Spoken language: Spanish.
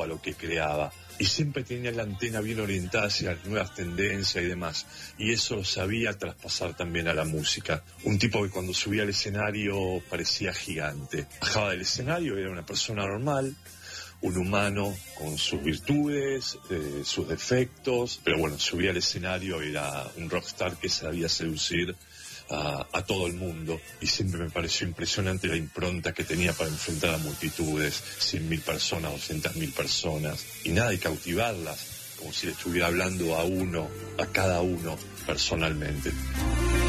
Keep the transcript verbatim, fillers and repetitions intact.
a lo que creaba. Y siempre tenía la antena bien orientada hacia las nuevas tendencias y demás. Y eso lo sabía traspasar también a la música. Un tipo que cuando subía al escenario parecía gigante. Bajaba del escenario, era una persona normal, un humano con sus virtudes, eh, sus defectos. Pero bueno, subía al escenario, era un rockstar que sabía seducir A, a todo el mundo, y siempre me pareció impresionante la impronta que tenía para enfrentar a multitudes, cien mil personas, doscientas mil personas, y nada, y cautivarlas, como si le estuviera hablando a uno, a cada uno, personalmente.